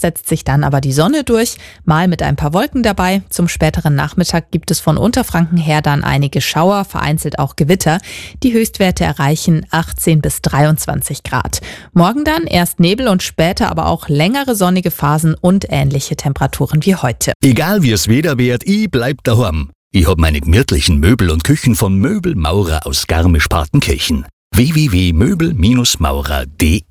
setzt sich dann aber die Sonne durch, mal mit ein paar Wolken dabei. Zum späteren Nachmittag gibt es von Unterfranken her dann einige Schauer, vereinzelt auch Gewitter. Die Höchstwerte erreichen 18 bis 23 Grad. Morgen dann erst Nebel und später aber auch längere sonnige Phasen und ähnliche Temperaturen wie heute. Egal wie es Wetter wird, ich bleib daheim. Ich hab meine gemütlichen Möbel und Küchen von Möbelmaurer aus Garmisch-Partenkirchen. www.möbel-maurer.de